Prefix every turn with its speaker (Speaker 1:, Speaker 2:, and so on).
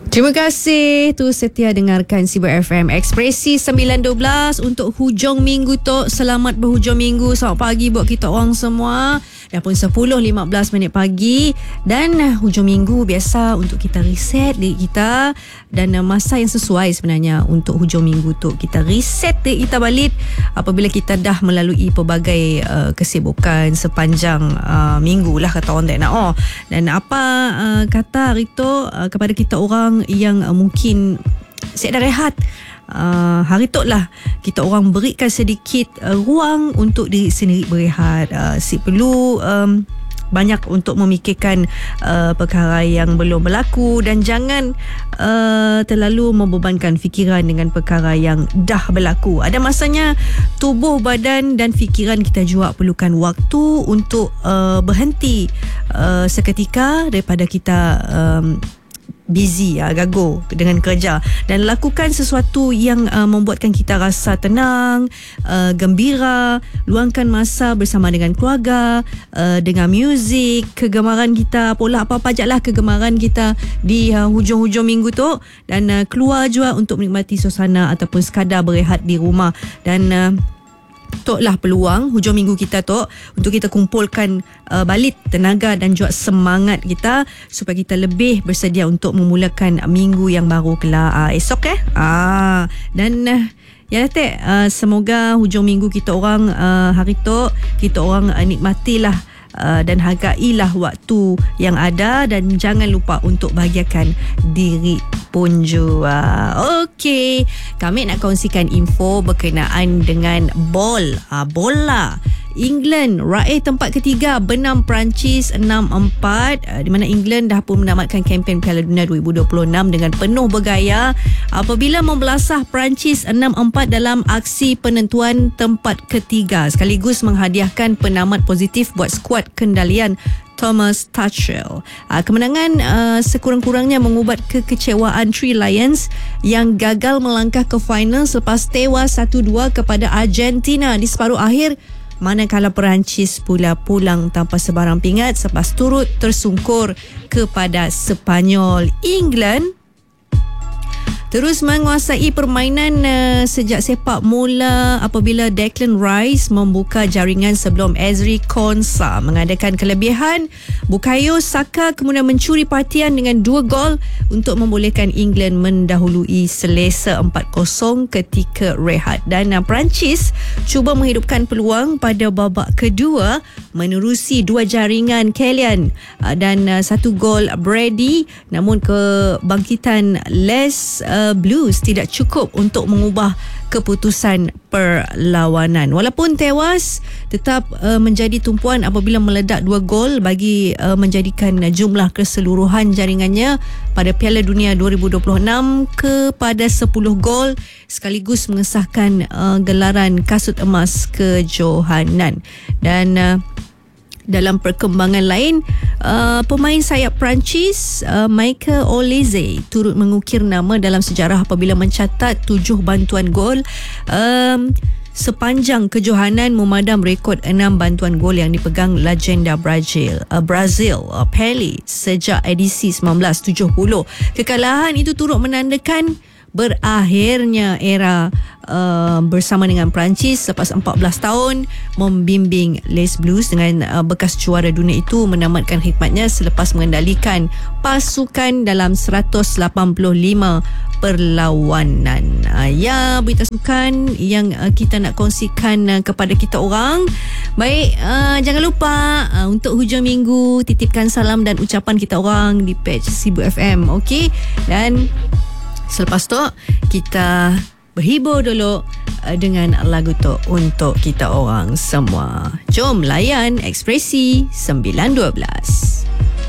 Speaker 1: Terima kasih tu setia dengarkan Sibu FM Ekspresi 9.12 untuk hujung minggu tu. Selamat berhujung minggu. Selamat pagi buat kita orang semua. Dah pun 10.15 pagi dan hujung minggu biasa untuk kita reset diri kita, dan masa yang sesuai sebenarnya untuk hujung minggu tu kita reset diri kita balik apabila kita dah melalui pelbagai kesibukan sepanjang minggu lah kata orang tak nak. Dan apa kata hari tu kepada kita orang yang mungkin saya dah rehat, hari tu lah kita orang berikan sedikit ruang untuk diri sendiri berehat. Si perlu banyak untuk memikirkan perkara yang belum berlaku, dan jangan terlalu membebankan fikiran dengan perkara yang dah berlaku. Ada masanya tubuh, badan dan fikiran kita juga perlukan waktu untuk berhenti seketika daripada kita busy, gago dengan kerja, dan lakukan sesuatu yang membuatkan kita rasa tenang, gembira. Luangkan masa bersama dengan keluarga, dengan muzik, kegemaran kita, pola apa-apa je lah kegemaran kita di hujung-hujung minggu tu, dan keluar juga untuk menikmati suasana ataupun sekadar berehat di rumah. Dan lah peluang hujung minggu kita tu untuk kita kumpulkan balik tenaga dan juga semangat kita supaya kita lebih bersedia untuk memulakan minggu yang baru kelak esok dan ya teh semoga hujung minggu kita orang hari tu kita orang nikmatilah dan hargailah waktu yang ada, dan jangan lupa untuk bahagiakan diri pun juga. Okey, kami nak kongsikan info berkenaan dengan bola. England raih tempat ketiga benam Perancis 6-4, di mana England dah pun menamatkan kempen Piala Dunia 2026 dengan penuh bergaya apabila membelasah Perancis 6-4 dalam aksi penentuan tempat ketiga, sekaligus menghadiahkan penamat positif buat skuad kendalian Thomas Tuchel. Kemenangan sekurang-kurangnya mengubat kekecewaan Three Lions yang gagal melangkah ke final selepas tewas 1-2 kepada Argentina di separuh akhir, manakala Perancis pula pulang tanpa sebarang pingat selepas turut tersungkur kepada Sepanyol. England terus menguasai permainan sejak sepak mula apabila Declan Rice membuka jaringan sebelum Ezri Konsa mengadakan kelebihan. Bukayo Saka kemudian mencuri perhatian dengan 2 gol untuk membolehkan England mendahului selesa 4-0 ketika rehat. Dan Perancis cuba menghidupkan peluang pada babak kedua menerusi 2 jaringan Kylian dan 1 gol Brady, namun kebangkitan Les Blues tidak cukup untuk mengubah keputusan perlawanan. Walaupun tewas, tetap menjadi tumpuan apabila meledak 2 gol bagi menjadikan jumlah keseluruhan jaringannya pada Piala Dunia 2026 kepada 10 gol, sekaligus mengesahkan gelaran kasut emas kejohanan. Dan dalam perkembangan lain, pemain sayap Perancis Michael Olise turut mengukir nama dalam sejarah apabila mencatat 7 bantuan gol sepanjang kejohanan, memadam rekod 6 bantuan gol yang dipegang legenda Brazil Pelé sejak edisi 1970. Kekalahan itu turut menandakan berakhirnya era bersama dengan Perancis selepas 14 tahun membimbing Les Blues dengan bekas juara dunia itu menamatkan khidmatnya selepas mengendalikan pasukan dalam 185 perlawanan. Berita sukan yang kita nak kongsikan kepada kita orang. Baik, jangan lupa untuk hujung minggu titipkan salam dan ucapan kita orang di page Sibu FM. Okey, dan selepas tu kita berhibur dulu dengan lagu tu untuk kita orang semua. Jom layan Ekspresi 9.12.